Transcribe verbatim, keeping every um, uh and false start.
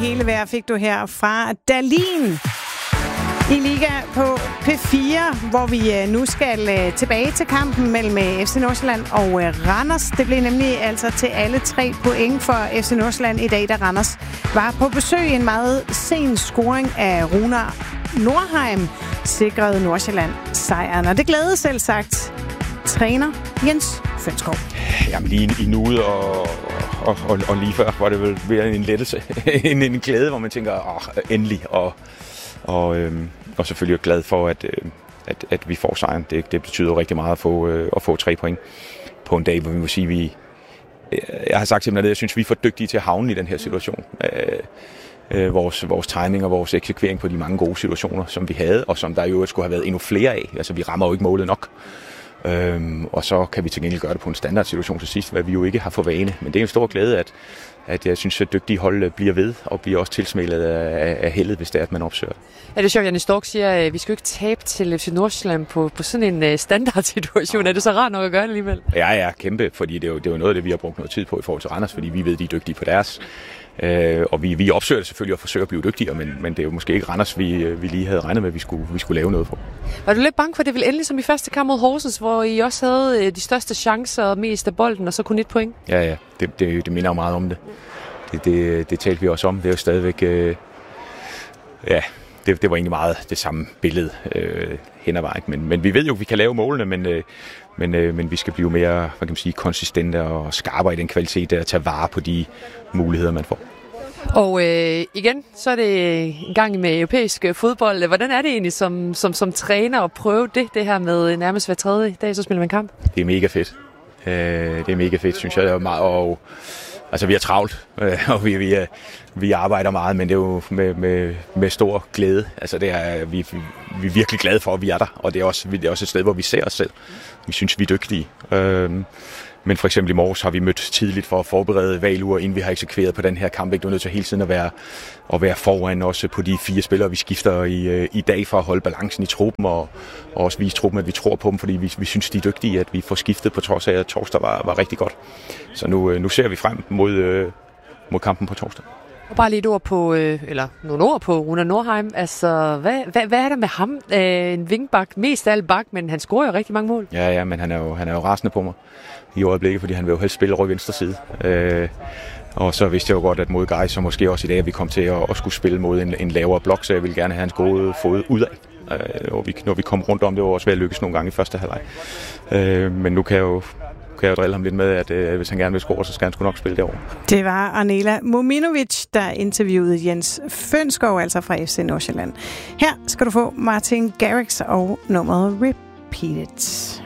hele vejr fik du her fra Dalin i Liga på P fire, hvor vi nu skal tilbage til kampen mellem F C Nordsjælland og Randers. Det blev nemlig altså til alle tre point for F C Nordsjælland i dag, da Randers var på besøg. En meget sen scoring af Runar Nordheim sikrede Nordsjælland sejren, og det glædede selv sagt træner Jens Fønskov. Jamen lige i nuet og, og, og, og lige før var det vel mere en lettelse end en glæde, hvor man tænker, åh, endelig. Og, og, øhm, og selvfølgelig glad for, at, øh, at, at vi får sejren. Det, det betyder rigtig meget at få, øh, at få tre point på en dag, hvor vi må sige, vi... Jeg har sagt simpelthen, at jeg synes, vi er for dygtige til at havne i den her situation. Øh, øh, vores, vores timing og vores eksekvering på de mange gode situationer, som vi havde, og som der jo skulle have været endnu flere af. Altså, vi rammer jo ikke målet nok. Øhm, og så kan vi til gengæld gøre det på en standardsituation til sidst, hvad vi jo ikke har for vane. Men det er en stor glæde, at, at jeg synes, at dygtige hold bliver ved, og bliver også tilsmælet af, af heldet, hvis det er, at man opsøger. Ja, det er sjovt, Janne Stork siger, at vi skal jo ikke tabe til F C Nordsjælland på, på sådan en uh, standardsituation. Ja. Er det så rart nok at gøre det alligevel? Ja, ja, kæmpe, fordi det er, jo, det er jo noget af det, vi har brugt noget tid på i forhold til Randers, fordi vi ved, de er dygtige på deres. Øh, og vi, vi opsøger det selvfølgelig og forsøger at blive dygtigere, men, men det er jo måske ikke Randers, vi, vi lige havde regnet med, at vi skulle, vi skulle lave noget på. Var du lidt bange for, det ville endelig som i første kamp mod Horsens, hvor I også havde de største chancer og mest af bolden, og så kun et point? Ja, ja. Det, det, det minder jo meget om det. Det, det. det talte vi også om. Det er jo stadigvæk... Øh, ja, det, det var egentlig meget det samme billede øh, hen ad vejen. Men, men vi ved jo, at vi kan lave målene, men... Øh, Men, øh, men vi skal blive mere, hvad kan man sige, konsistente og skarpere i den kvalitet, der at tage vare på de muligheder, man får. Og øh, igen, så er det en gang med europæisk fodbold. Hvordan er det egentlig som, som, som træner at prøve det, det her med nærmest hver tredje dag, så spiller man kamp? Det er mega fedt. Øh, det er mega fedt, synes jeg. Det er meget, og, altså, vi er travlt, øh, og vi, vi, er, vi arbejder meget, men det er jo med, med, med stor glæde. Altså, det er, vi, vi er virkelig glade for, at vi er der, og det er, også, det er også et sted, hvor vi ser os selv. Vi synes, vi er dygtige. Øhm, men for eksempel i morges har vi mødt tidligt for at forberede valguger, inden vi har eksekveret på den her kamp. Du er nødt til hele tiden at være, at være foran også på de fire spillere, vi skifter i, i dag for at holde balancen i truppen, og, og også vise truppen, at vi tror på dem, fordi vi, vi synes, de er dygtige, at vi får skiftet på trods af, at torsdag var, var rigtig godt. Så nu, nu ser vi frem mod, mod kampen på torsdag. Og bare lige et ord på, øh, eller nogle ord på Runar Nordheim. Altså, hvad, hvad, hvad er der med ham? Øh, en vingbak, mest af alt bak, men han scorer jo rigtig mange mål. Ja, ja, men han er jo, han er jo rasende på mig i øjeblikket, fordi han vil jo helst spille over i venstre side. Øh, og så vidste jeg jo godt, at mod Gais, så måske også i dag, at vi kom til at, at skulle spille mod en, en lavere blok, så jeg ville gerne have hans gode fod udad. Øh, og vi, når vi kom rundt om det, var også ved at lykkes nogle gange i første halvleg. Øh, men nu kan jeg jo... kan jeg jo drille ham lidt med, at øh, hvis han gerne vil score, så skal han sgu nok spille derovre. Det var Arnela Mominovic, der interviewede Jens Fønskov, altså fra F C Nordsjælland. Her skal du få Martin Garrix og nummeret Repeat It.